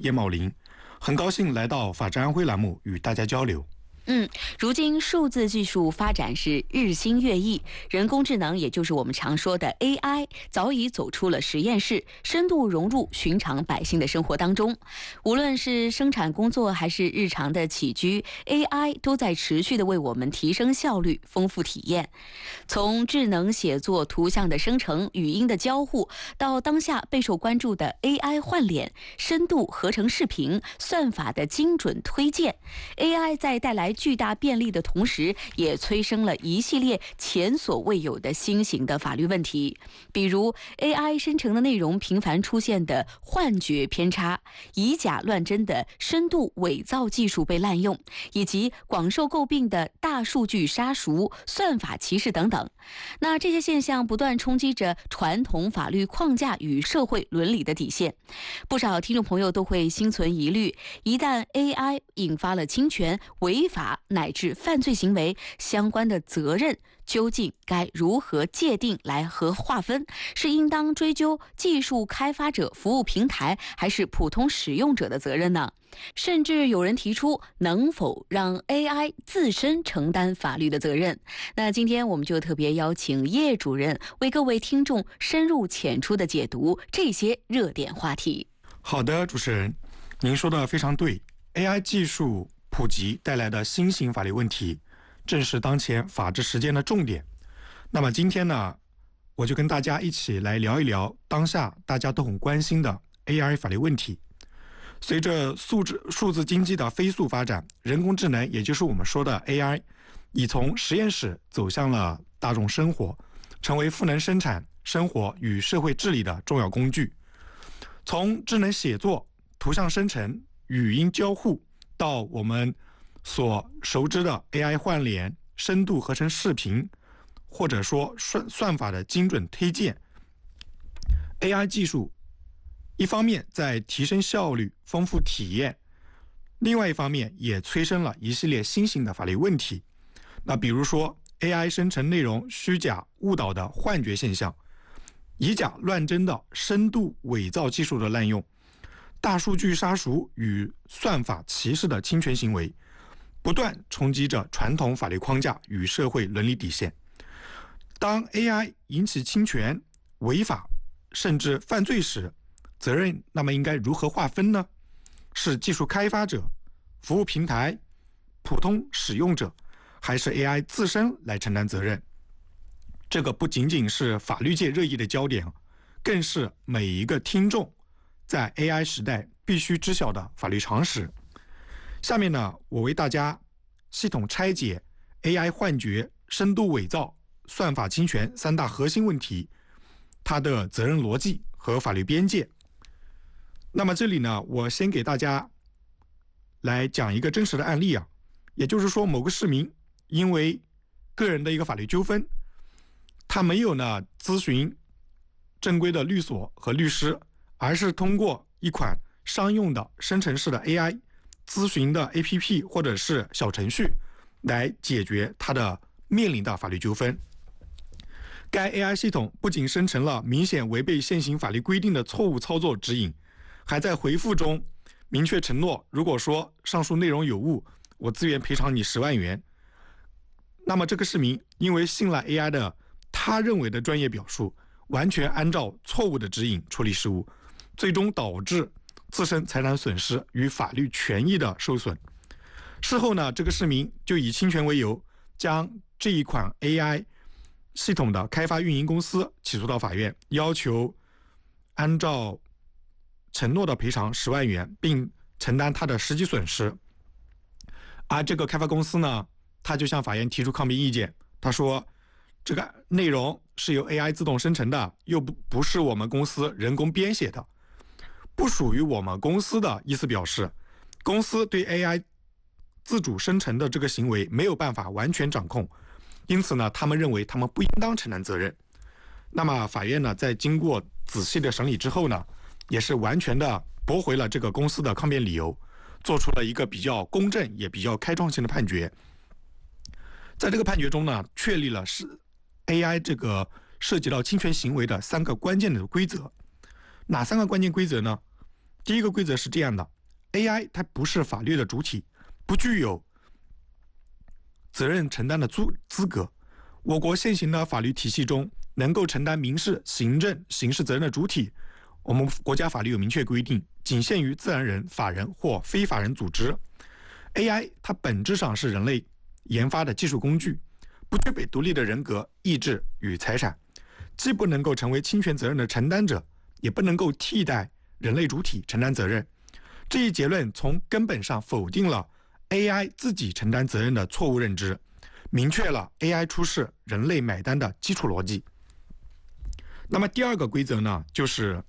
叶茂林，很高兴来到法治安徽栏目与大家交流。 如今数字技术发展是日新月异，人工智能也就是我们常说的 AI， 早已走出了实验室，深度融入寻常百姓的生活当中。无论是生产工作还是日常的起居， AI 都在持续的为我们提升效率、丰富体验。从智能写作、图像的生成、语音的交互，到当下备受关注的 AI 换脸、深度合成视频、算法的精准推荐， AI 在带来巨大便利的同时，也催生了一系列前所未有的新型的法律问题，比如 AI 生成的内容频繁出现的幻觉偏差、以假乱真的深度伪造技术被滥用，以及广受诟病的大数据杀熟、算法歧视等等。那这些现象不断冲击着传统法律框架与社会伦理的底线，不少听众朋友都会心存疑虑，一旦 AI 引发了侵权、违法乃至犯罪行为，相关的责任究竟该如何界定来和划分？是应当追究技术开发者、服务平台，还是普通使用者的责任呢？甚至有人提出，能否让 AI 自身承担法律的责任？那今天我们就特别邀请叶主任为各位听众深入浅出的解读这些热点话题。 好的，主持人，您说的非常对。AI 技术普及带来的新型法律问题，正是当前法治实践的重点。那么今天呢，我就跟大家一起来聊一聊当下大家都很关心的 AI 法律问题。随着数字经济的飞速发展，人工智能也就是我们说的 AI， 已从实验室走向了大众生活，成为赋能生产、生活与社会治理的重要工具。从智能写作、图像生成、语音交互，到我们所熟知的 AI 换脸、深度合成视频，或者说算法的精准推荐， AI 技术一方面在提升效率、丰富体验，另外一方面也催生了一系列新型的法律问题。那比如说 AI 生成内容虚假误导的幻觉现象，以假乱真的深度伪造技术的滥用，大数据杀熟与算法歧视的侵权行为，不断冲击着传统法律框架与社会伦理底线。当 AI 引起侵权、违法甚至犯罪时，责任那么应该如何划分呢？是技术开发者、服务平台、普通使用者，还是 AI 自身来承担责任？这个不仅仅是法律界热议的焦点，更是每一个听众在 AI 时代必须知晓的法律常识。下面呢，我为大家系统拆解 AI 幻觉、深度伪造、算法侵权三大核心问题，它的责任逻辑和法律边界。那么这里呢，我先给大家来讲一个真实的案例啊，也就是说，某个市民因为个人的一个法律纠纷，他没有呢咨询正规的律所和律师，而是通过一款商用的生成式的 AI 咨询的 APP 或者是小程序来解决他的面临的法律纠纷。该 AI 系统不仅生成了明显违背现行法律规定的错误操作指引，还在回复中明确承诺，如果说上述内容有误，我自愿赔偿你10万元。那么这个市民因为信赖 AI 的他认为的专业表述，完全按照错误的指引处理事务，最终导致自身财产损失与法律权益的受损。事后呢，这个市民就以侵权为由，将这一款 AI 系统的开发运营公司起诉到法院，要求按照承诺的赔偿10万元，并承担他的实际损失。而这个开发公司呢，他就向法院提出抗辩意见，他说这个内容是由 AI 自动生成的，又不是我们公司人工编写的，不属于我们公司的意思表示，公司对 AI 自主生成的这个行为没有办法完全掌控，因此呢，他们认为他们不应当承担责任。那么法院呢，在经过仔细的审理之后呢，也是完全的驳回了这个公司的抗辩理由，做出了一个比较公正也比较开创性的判决。在这个判决中呢，确立了是 AI 这个涉及到侵权行为的3个关键的规则。哪3个关键规则呢？ 第一个规则是这样的 ：AI 它不是法律的主体，不具有责任承担的资格。我国现行的法律体系中，能够承担民事、行政、刑事责任的主体，我们国家法律有明确规定，仅限于自然人、法人或非法人组织。AI 它本质上是人类研发的技术工具，不具备独立的人格、意志与财产，既不能够成为侵权责任的承担者，也不能够替代人类主体承担责任。这一结论从根本上否定了 AI 自己承担责任的错误认知，明确了 AI 出事人类买单的基础逻辑。那么第二个规则呢，就是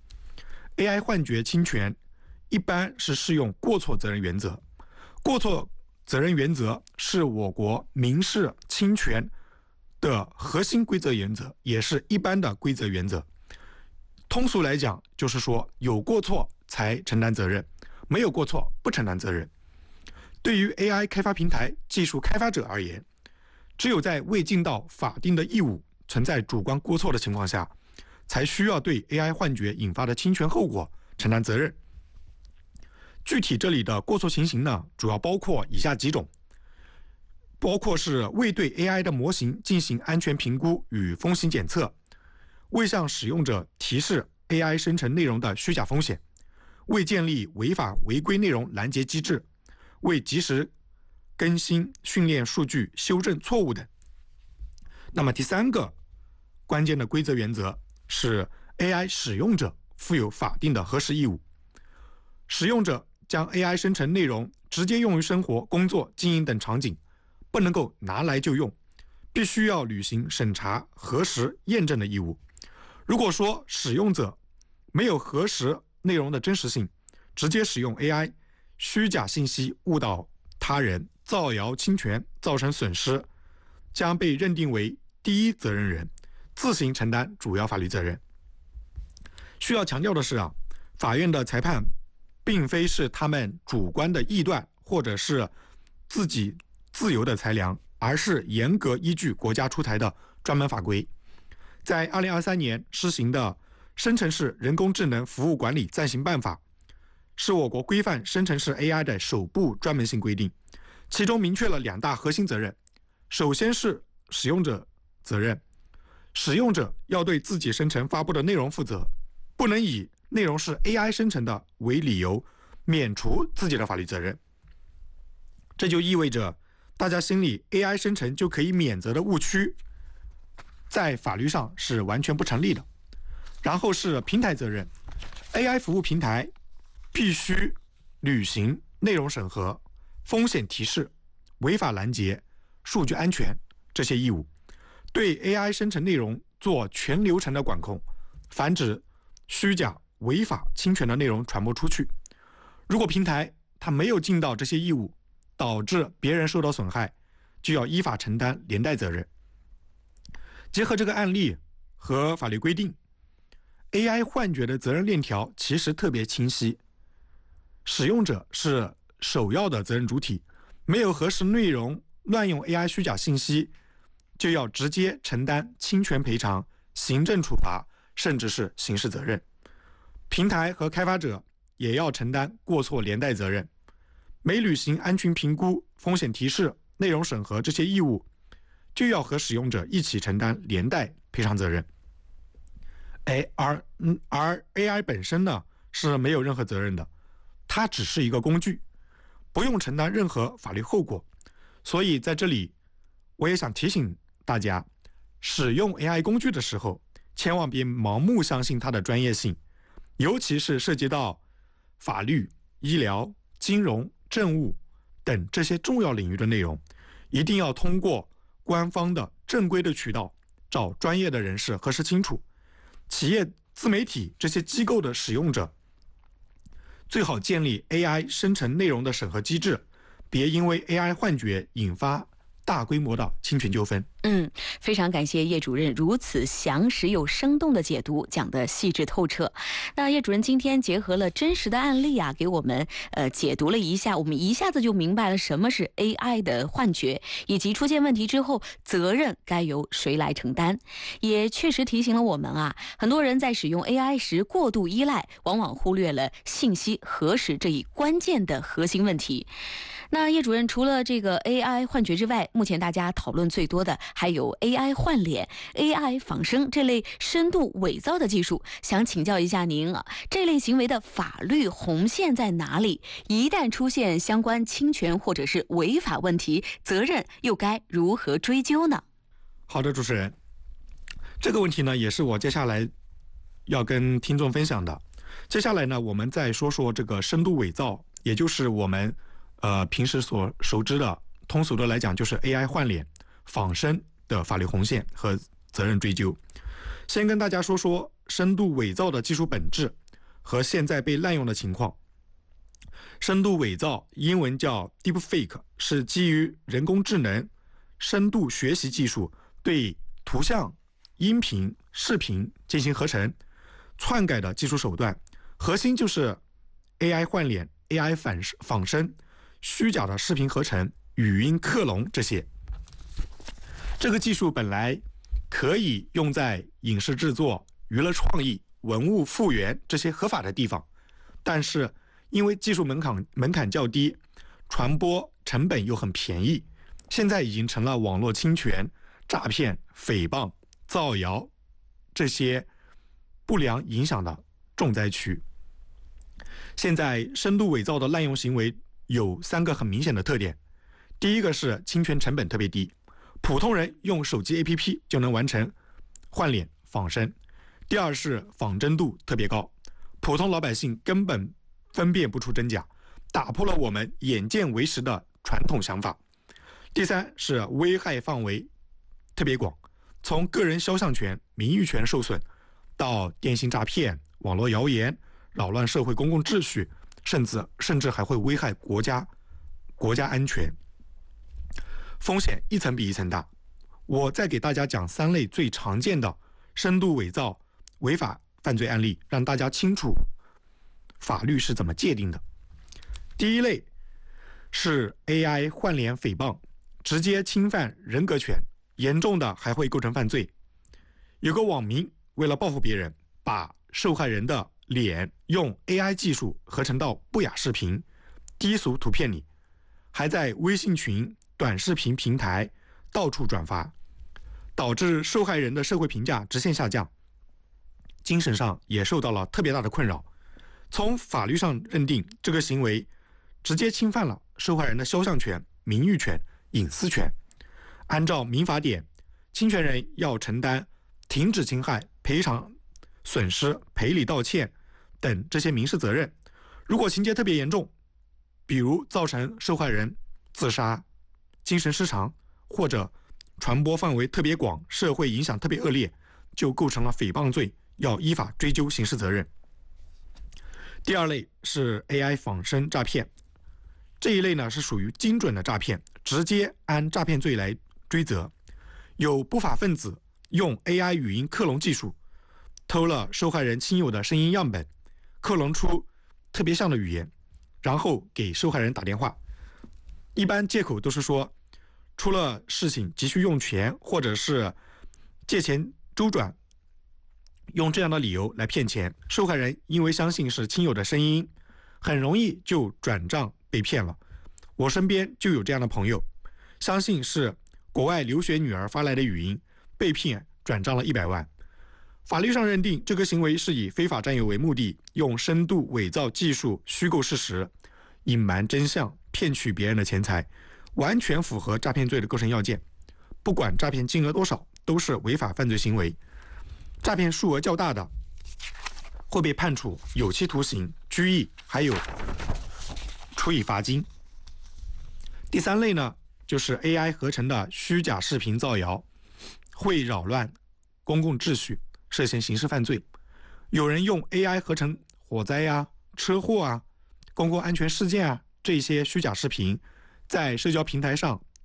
AI 幻觉侵权一般是适用过错责任原则。过错责任原则是我国民事侵权的核心规则原则，也是一般的规则原则。通俗来讲，就是说有过错才承担责任，没有过错不承担责任。对于 AI 开发平台技术开发者而言，只有在未尽到法定的义务、存在主观过错的情况下，才需要对 AI 幻觉引发的侵权后果承担责任。具体这里的过错情形呢，主要包括以下几种，包括是未对 AI 的模型进行安全评估与风险检测，未向使用者提示 AI 生成内容的虚假风险，未建立违法违规内容拦截机制，未及时更新训练数据修正错误等。那么第三个关键的规则原则是 AI 使用者负有法定的核实义务。使用者将 AI 生成内容直接用于生活、工作、经营等场景，不能够拿来就用，必须要履行审查、核实、验证的义务。如果说使用者没有核实内容的真实性，直接使用 AI 虚假信息误导他人、造谣侵权，造成损失，将被认定为第一责任人，自行承担主要法律责任。需要强调的是法院的裁判并非是他们主观的臆断或者是自己自由的裁量，而是严格依据国家出台的专门法规。在2023年施行的《生成式人工智能服务管理暂行办法》是我国规范生成式 AI 的首部专门性规定，其中明确了2大核心责任。首先是使用者责任，使用者要对自己生成发布的内容负责，不能以内容是 AI 生成的为理由免除自己的法律责任。这就意味着大家心里 AI 生成就可以免责的误区，在法律上是完全不成立的。然后是平台责任， AI 服务平台必须履行内容审核、风险提示、违法拦截、数据安全这些义务，对 AI 生成内容做全流程的管控，防止虚假、违法、侵权的内容传播出去。如果平台它没有尽到这些义务，导致别人受到损害，就要依法承担连带责任。结合这个案例和法律规定， AI 幻觉的责任链条其实特别清晰，使用者是首要的责任主体，没有核实内容、乱用 AI 虚假信息，就要直接承担侵权赔偿、行政处罚，甚至是刑事责任。平台和开发者也要承担过错连带责任，没履行安全评估、风险提示、内容审核这些义务，就要和使用者一起承担连带赔偿责任。而 AI 本身呢是没有任何责任的，它只是一个工具，不用承担任何法律后果。所以在这里我也想提醒大家，使用 AI 工具的时候，千万别盲目相信它的专业性，尤其是涉及到法律、医疗、金融、政务等这些重要领域的内容，一定要通过官方的正规的渠道找专业的人士核实清楚。企业、自媒体这些机构的使用者最好建立 AI 生成内容的审核机制，别因为 AI 幻觉引发大规模的侵权纠纷。 非常感谢叶主任如此详实又生动的解读，讲得细致透彻。那叶主任今天结合了真实的案例啊，给我们解读了一下，我们一下子就明白了什么是 AI 的幻觉，以及出现问题之后责任该由谁来承担。也确实提醒了我们啊，很多人在使用 AI 时过度依赖，往往忽略了信息核实这一关键的核心问题。那叶主任，除了这个 AI 幻觉之外，目前大家讨论最多的还有 AI 换脸、AI 仿生这类深度伪造的技术。想请教一下您啊，这类行为的法律红线在哪里？一旦出现相关侵权或者是违法问题，责任又该如何追究呢？ 好的，主持人，这个问题呢，也是我接下来要跟听众分享的。接下来呢，我们再说说这个深度伪造，也就是我们平时所熟知的，通俗的来讲就是 AI 换脸、仿生的法律红线和责任追究。先跟大家说说深度伪造的技术本质和现在被滥用的情况。深度伪造英文叫 Deepfake， 是基于人工智能深度学习技术对图像、音频、视频进行合成、篡改的技术手段，核心就是 AI 换脸、AI 仿生、虚假的视频合成、语音克隆这些。这个技术本来可以用在影视制作、娱乐创意、文物复原这些合法的地方，但是因为技术门槛较低，传播成本又很便宜，现在已经成了网络侵权、诈骗、诽谤、造谣这些不良影响的重灾区。现在深度伪造的滥用行为有3个很明显的特点。第一个是侵权成本特别低，普通人用手机 APP 就能完成换脸仿生。第二是仿真度特别高，普通老百姓根本分辨不出真假，打破了我们眼见为实的传统想法。第三是危害范围特别广，从个人肖像权、名誉权受损，到电信诈骗、网络谣言，扰乱社会公共秩序，甚至还会危害国家安全，风险一层比一层大。我再给大家讲3类最常见的深度伪造违法犯罪案例，让大家清楚法律是怎么界定的。第一类是 AI 换脸诽谤，直接侵犯人格权，严重的还会构成犯罪。有个网民为了报复别人，把受害人的脸用 AI 技术合成到不雅视频、低俗图片里，还在微信群、短视频平台到处转发，导致受害人的社会评价直线下降，精神上也受到了特别大的困扰。从法律上认定，这个行为直接侵犯了受害人的肖像权、名誉权、隐私权。按照民法典，侵权人要承担停止侵害、赔偿损失、赔礼道歉等这些民事责任。如果情节特别严重，比如造成受害人自杀、精神失常，或者传播范围特别广、社会影响特别恶劣，就构成了诽谤罪，要依法追究刑事责任。第二类是 AI 仿生诈骗，这一类呢是属于精准的诈骗，直接按诈骗罪来追责。有不法分子用 AI 语音克隆技术，偷了受害人亲友的声音样本，克隆出特别像的语言，然后给受害人打电话。一般借口都是说出了事情急需用钱，或者是借钱周转，用这样的理由来骗钱。受害人因为相信是亲友的声音，很容易就转账被骗了。我身边就有这样的朋友，相信是国外留学女儿发来的语音，被骗转账了100万。法律上认定这个行为是以非法占有为目的，用深度伪造技术虚构事实，隐瞒真相，骗取别人的钱财，完全符合诈骗罪的构成要件。不管诈骗金额多少，都是违法犯罪行为。诈骗数额较大的，会被判处有期徒刑、拘役，还有处以罚金。第3类呢，就是 AI 合成的虚假视频造谣，会扰乱公共秩序，涉嫌刑事犯罪。有人用 AI 合成火灾啊、车祸啊、公共安全事件啊这些虚假视频，在社交平台上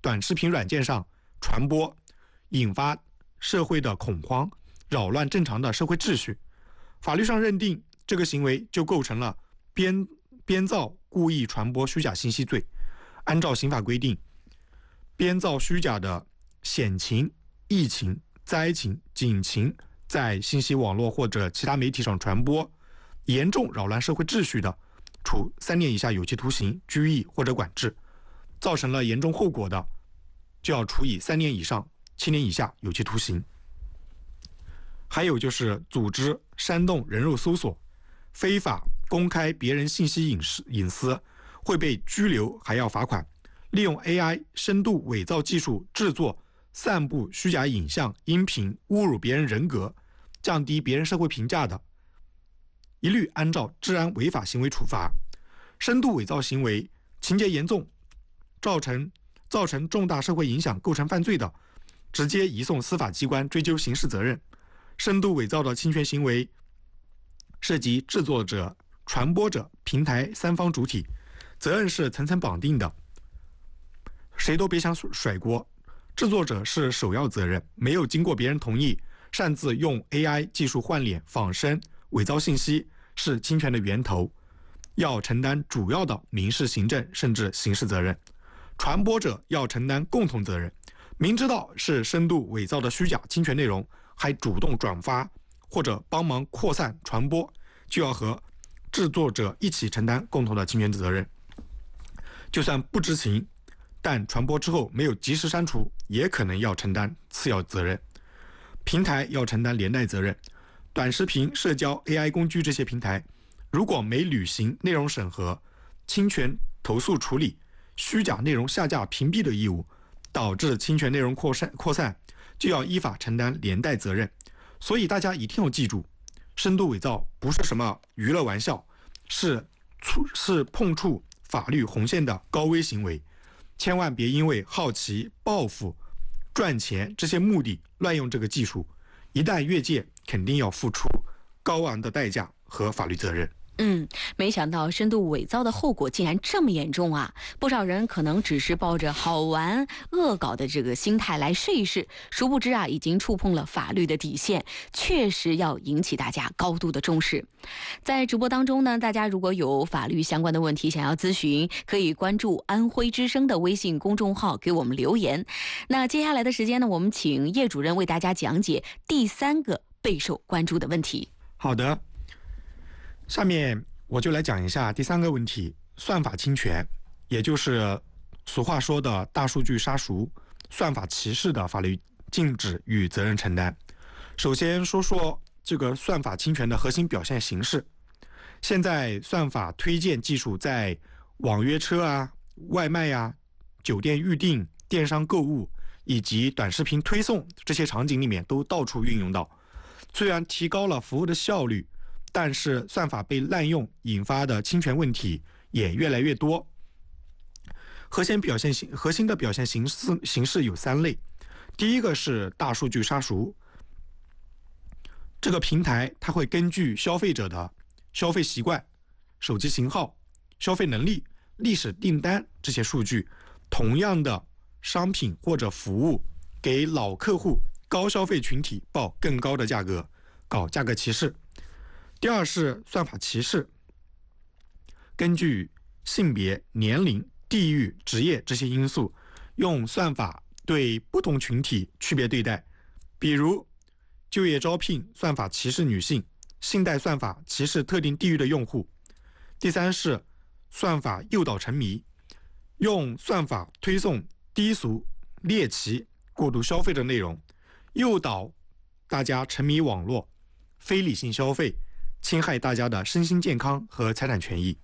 短视频软件上传播，引发社会的恐慌，扰乱正常的社会秩序。法律上认定这个行为就构成了编造、故意传播虚假信息罪。按照刑法规定，编造虚假的险情、疫情、灾情、警情在信息网络或者其他媒体上传播，严重扰乱社会秩序的，处3年以下有期徒刑、拘役或者管制；造成了严重后果的，就要处以3年以上7年以下有期徒刑。还有就是组织煽动人肉搜索，非法公开别人信息隐私，会被拘留还要罚款。利用 AI 深度伪造技术制作、散布虚假影像、音频，侮辱别人人格，降低别人社会评价的，一律按照治安违法行为处罚。深度伪造行为情节严重，造成重大社会影响，构成犯罪的，直接移送司法机关追究刑事责任。深度伪造的侵权行为涉及制作者、传播者、平台3方主体，责任是层层绑定的，谁都别想甩锅。制作者是首要责任，没有经过别人同意，擅自用 AI 技术换脸、仿生、伪造信息，是侵权的源头，要承担主要的民事、行政甚至刑事责任。传播者要承担共同责任，明知道是深度伪造的虚假侵权内容，还主动转发或者帮忙扩散传播，就要和制作者一起承担共同的侵权责任。就算不知情，但传播之后没有及时删除，也可能要承担次要责任。平台要承担连带责任。短视频、社交、AI 工具这些平台，如果没履行内容审核、侵权投诉处理、虚假内容下架屏蔽的义务，导致侵权内容扩散，就要依法承担连带责任。所以大家一定要记住，深度伪造不是什么娱乐玩笑，是碰触法律红线的高危行为。千万别因为好奇、报复、赚钱这些目的乱用这个技术，一旦越界，肯定要付出高昂的代价和法律责任。 没想到深度伪造的后果竟然这么严重啊！不少人可能只是抱着好玩、恶搞的这个心态来试一试，殊不知啊，已经触碰了法律的底线，确实要引起大家高度的重视。在直播当中呢，大家如果有法律相关的问题想要咨询，可以关注安徽之声的微信公众号给我们留言。那接下来的时间呢，我们请叶主任为大家讲解第3个备受关注的问题。 好的，下面我就来讲一下第3个问题，算法侵权，也就是俗话说的大数据杀熟、算法歧视的法律禁止与责任承担。首先说说这个算法侵权的核心表现形式。现在算法推荐技术在网约车啊、外卖啊、酒店预订、电商购物以及短视频推送这些场景里面都到处运用到。虽然提高了服务的效率，但是算法被滥用引发的侵权问题也越来越多。核心的表现形式有3类。第一个是大数据杀熟，这个平台它会根据消费者的消费习惯、手机型号、消费能力、历史订单这些数据，同样的商品或者服务给老客户、高消费群体报更高的价格，搞价格歧视。第二是算法歧视，根据性别、年龄、地域、职业这些因素，用算法对不同群体区别对待，比如就业招聘算法歧视女性，信贷算法歧视特定地域的用户。第三是算法诱导沉迷，用算法推送低俗、猎奇、过度消费的内容，诱导大家沉迷网络，非理性消费，侵害大家的身心健康和财产权益。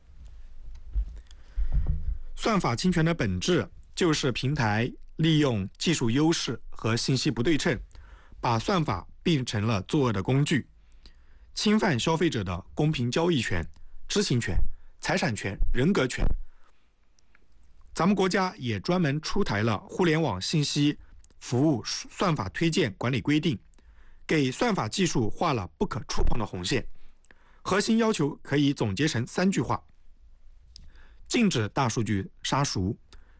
算法侵权的本质就是平台利用技术优势和信息不对称，把算法变成了作恶的工具，侵犯消费者的公平交易权、知情权、财产权、人格权。咱们国家也专门出台了《互联网信息服务算法推荐管理规定》，给算法技术画了不可触碰的红线。核心要求可以总结成3句话：禁止大数据杀熟，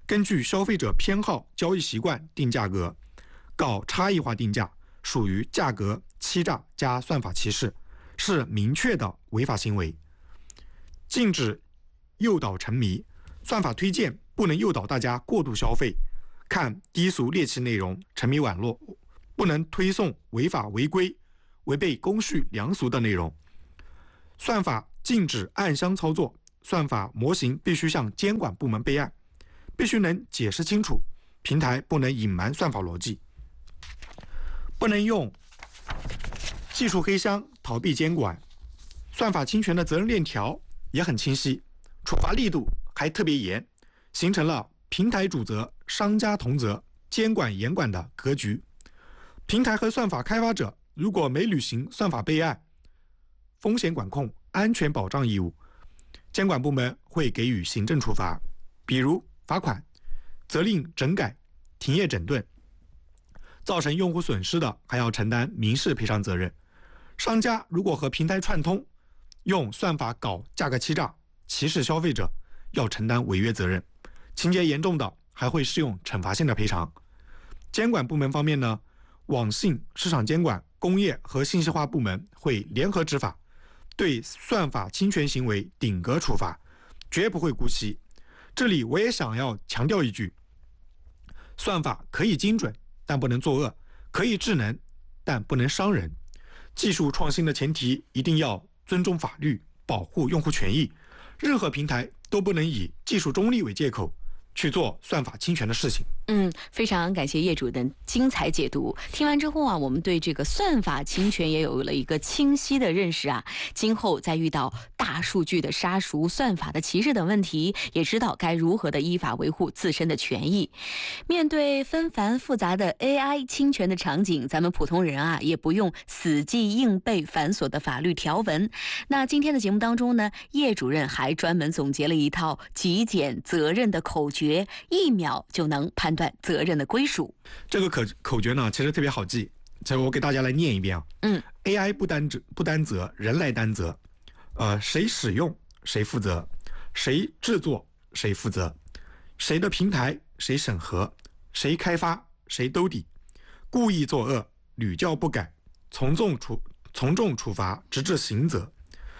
根据消费者偏好、交易习惯定价格，搞差异化定价属于价格欺诈加算法歧视，是明确的违法行为。禁止诱导沉迷，算法推荐不能诱导大家过度消费，看低俗猎奇内容，沉迷网络，不能推送违法违规、违背公序良俗的内容。算法禁止暗箱操作，算法模型必须向监管部门备案，必须能解释清楚，平台不能隐瞒算法逻辑，不能用技术黑箱逃避监管。算法侵权的责任链条也很清晰，处罚力度还特别严，形成了平台主责、商家同责、监管严管的格局。平台和算法开发者如果没履行算法备案、风险管控、安全保障义务，监管部门会给予行政处罚，比如罚款、责令整改、停业整顿。造成用户损失的还要承担民事赔偿责任。商家如果和平台串通，用算法搞价格欺诈、歧视消费者，要承担违约责任，情节严重的还会适用惩罚性的赔偿。监管部门方面呢，网信、市场监管、工业和信息化部门会联合执法，对算法侵权行为顶格处罚，绝不会姑息。这里我也想要强调一句，算法可以精准，但不能作恶；可以智能，但不能伤人。技术创新的前提一定要尊重法律，保护用户权益。任何平台都不能以技术中立为借口去做算法侵权的事情。 非常感谢业主的精彩解读。听完之后啊，我们对这个算法侵权也有了一个清晰的认识啊。今后再遇到大数据的杀熟、算法的歧视等问题，也知道该如何的依法维护自身的权益。面对纷繁复杂的 AI 侵权的场景，咱们普通人啊，也不用死记硬背繁琐的法律条文。那今天的节目当中呢，叶主任还专门总结了一套极简责任的口诀，1秒就能判断责任的归属。 这个口诀呢，其实特别好记，我给大家来念一遍啊。AI 不担责，人来担责。谁使用谁负责，谁制作谁负责，谁的平台谁审核，谁开发谁兜底。故意作恶，屡教不改，从重处罚，直至刑责。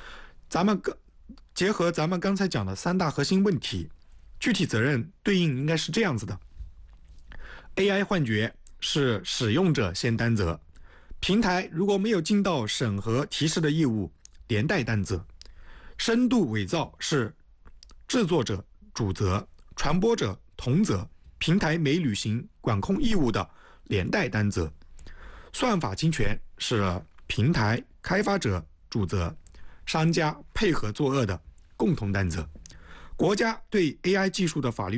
结合咱们刚才讲的3大核心问题，具体责任对应应该是这样子的。AI 幻觉是使用者先担责，平台如果没有尽到审核提示的义务，连带担责。深度伪造是制作者主责，传播者同责，平台没履行管控义务的，连带担责。算法侵权是平台开发者主责，商家配合作恶的共同担责。国家对 AI 技术的法律